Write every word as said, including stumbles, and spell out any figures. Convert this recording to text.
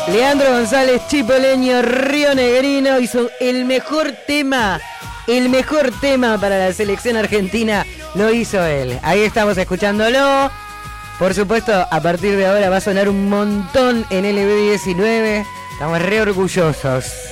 Leandro González Chipoleño Río Negrino hizo el mejor tema, el mejor tema para la selección argentina, lo hizo él. Ahí estamos escuchándolo. Por supuesto, a partir de ahora va a sonar un montón en L B diecinueve. Estamos re orgullosos.